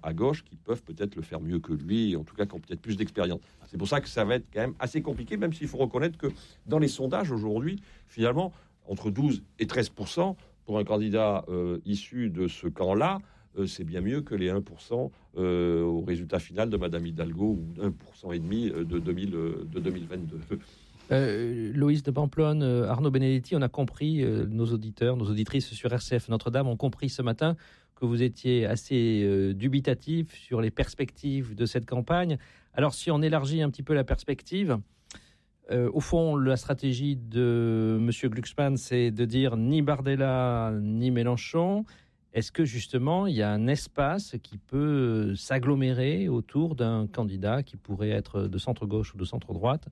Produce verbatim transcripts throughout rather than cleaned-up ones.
à gauche qui peuvent peut-être le faire mieux que lui, en tout cas qui ont peut-être plus d'expérience. C'est pour ça que ça va être quand même assez compliqué, même s'il faut reconnaître que dans les sondages aujourd'hui, finalement, entre douze et treize pour cent pour un candidat euh, issu de ce camp-là, euh, c'est bien mieux que les un pour cent euh, au résultat final de Madame Hidalgo ou un pour cent et demi de, deux mille, de deux mille vingt-deux. Euh, Loïs de Pamplonne, euh, Arnaud Benedetti, on a compris, euh, nos auditeurs, nos auditrices sur R C F Notre-Dame ont compris ce matin que vous étiez assez euh, dubitatif sur les perspectives de cette campagne. Alors si on élargit un petit peu la perspective, euh, au fond la stratégie de M. Glucksmann c'est de dire ni Bardella ni Mélenchon. Est-ce que justement il y a un espace qui peut s'agglomérer autour d'un candidat qui pourrait être de centre-gauche ou de centre-droite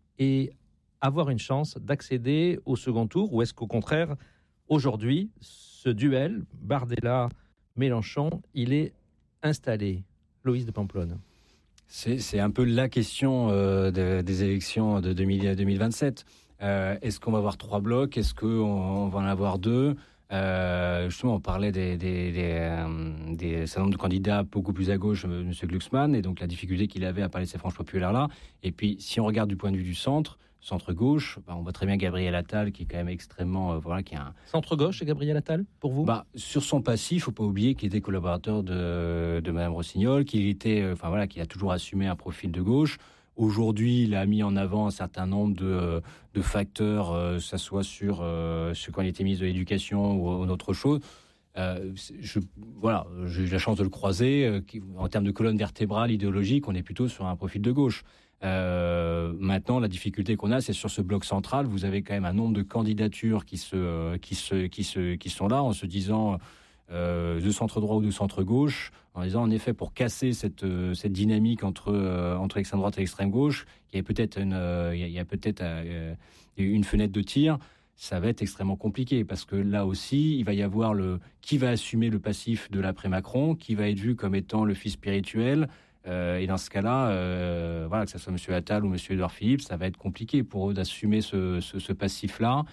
et avoir une chance d'accéder au second tour, ou est-ce qu'au contraire, aujourd'hui, ce duel, Bardella-Mélenchon, il est installé? Loïs de Pamplonne. C'est, c'est un peu la question euh, de, des élections de deux mille vingt-sept. Euh, est-ce qu'on va avoir trois blocs? Est-ce qu'on on va en avoir deux? Euh, justement, on parlait des, des, des, euh, des certain nombre de candidats beaucoup plus à gauche, euh, M. Glucksmann, et donc la difficulté qu'il avait à parler de ces franges populaires-là. Et puis, si on regarde du point de vue du centre, centre-gauche, bah, on voit très bien Gabriel Attal, qui est quand même extrêmement... Euh, voilà, qui a un... Centre-gauche et Gabriel Attal, pour vous? Bah, sur son passif, il ne faut pas oublier qu'il était collaborateur de, de Mme Rossignol, qu'il était, euh, enfin voilà, qu'il a toujours assumé un profil de gauche. Aujourd'hui, il a mis en avant un certain nombre de, de facteurs, euh, ça soit sur euh, ce quand il était ministre de l'Éducation ou, ou autre chose. Euh, je, voilà, j'ai eu la chance de le croiser. Euh, qui, en termes de colonne vertébrale idéologique, on est plutôt sur un profil de gauche. Euh, maintenant, la difficulté qu'on a, c'est sur ce bloc central. Vous avez quand même un nombre de candidatures qui se, qui se, qui se, qui sont là, en se disant euh, de centre droit ou de centre gauche, en disant en effet pour casser cette euh, cette dynamique entre euh, entre l'extrême droite et l'extrême gauche, il y a peut-être une euh, il y a peut-être euh, une fenêtre de tir. Ça va être extrêmement compliqué parce que là aussi, il va y avoir le qui va assumer le passif de l'après-Macron, qui va être vu comme étant le fils spirituel. Euh, et dans ce cas-là, euh, voilà, que ce soit M. Attal ou M. Édouard Philippe, ça va être compliqué pour eux d'assumer ce, ce, ce passif-là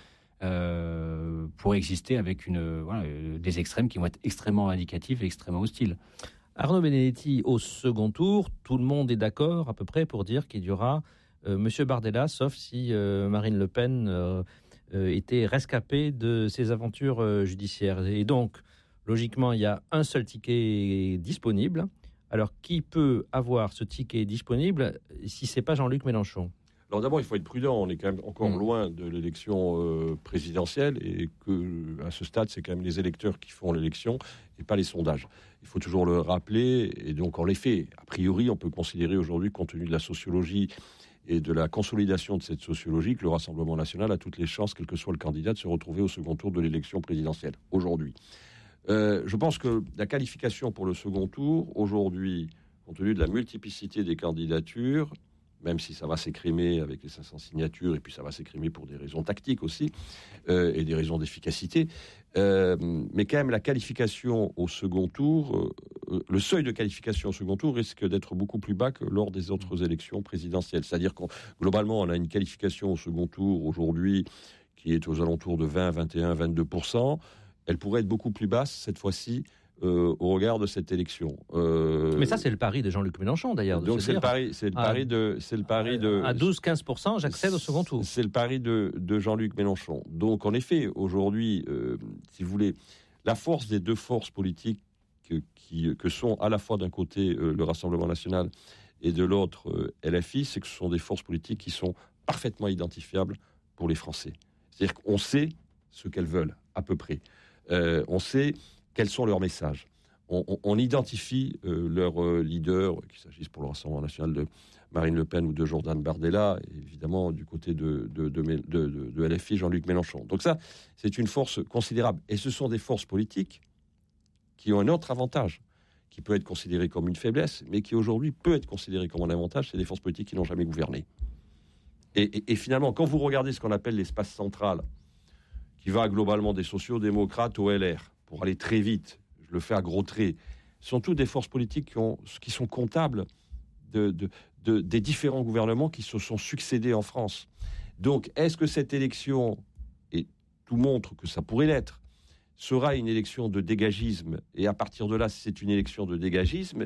euh, pour exister avec une, voilà, des extrêmes qui vont être extrêmement indicatifs et extrêmement hostiles. Arnaud Benedetti, au second tour, tout le monde est d'accord à peu près pour dire qu'il y aura euh, M. Bardella, sauf si euh, Marine Le Pen euh, euh, était rescapée de ses aventures euh, judiciaires. Et donc, logiquement, il y a un seul ticket disponible. Alors, qui peut avoir ce ticket disponible si ce n'est pas Jean-Luc Mélenchon? Alors d'abord, il faut être prudent. On est quand même encore mmh. loin de l'élection euh, présidentielle et que, à ce stade, c'est quand même les électeurs qui font l'élection et pas les sondages. Il faut toujours le rappeler. Et donc, en effet, a priori, on peut considérer aujourd'hui, compte tenu de la sociologie et de la consolidation de cette sociologie, que le Rassemblement national a toutes les chances, quel que soit le candidat, de se retrouver au second tour de l'élection présidentielle aujourd'hui. Euh, je pense que la qualification pour le second tour, aujourd'hui, compte tenu de la multiplicité des candidatures, même si ça va s'écrimer avec les cinq cents signatures, et puis ça va s'écrimer pour des raisons tactiques aussi, euh, et des raisons d'efficacité, euh, mais quand même la qualification au second tour, euh, le seuil de qualification au second tour risque d'être beaucoup plus bas que lors des autres élections présidentielles. C'est-à-dire qu'on globalement, on a une qualification au second tour aujourd'hui qui est aux alentours de vingt, vingt et un, vingt-deux pour cent. Elle pourrait être beaucoup plus basse cette fois-ci euh, au regard de cette élection. Euh, Mais ça, c'est le pari de Jean-Luc Mélenchon, d'ailleurs. Donc c'est dire, le pari, c'est le à, pari de, c'est le pari de. À douze à quinze pour cent, j'accède au second tour. C'est le pari de, de Jean-Luc Mélenchon. Donc en effet, aujourd'hui, euh, si vous voulez, la force des deux forces politiques que, qui, que sont à la fois d'un côté euh, le Rassemblement national et de l'autre euh, L F I, c'est que ce sont des forces politiques qui sont parfaitement identifiables pour les Français. C'est-à-dire qu'on sait ce qu'elles veulent à peu près. Euh, on sait quels sont leurs messages. On, on, on identifie euh, leurs euh, leaders, qu'il s'agisse pour le Rassemblement national de Marine Le Pen ou de Jordan Bardella, et évidemment du côté de, de, de, de, de, de L F I, Jean-Luc Mélenchon. Donc ça, c'est une force considérable. Et ce sont des forces politiques qui ont un autre avantage, qui peut être considéré comme une faiblesse, mais qui aujourd'hui peut être considéré comme un avantage, c'est des forces politiques qui n'ont jamais gouverné. Et, et, et finalement, quand vous regardez ce qu'on appelle l'espace central, qui va globalement des sociaux-démocrates au L R, pour aller très vite, je le fais à gros traits, sont toutes des forces politiques qui, ont, qui sont comptables de, de, de, des différents gouvernements qui se sont succédés en France. Donc, est-ce que cette élection, et tout montre que ça pourrait l'être, sera une élection de dégagisme, et à partir de là, si c'est une élection de dégagisme,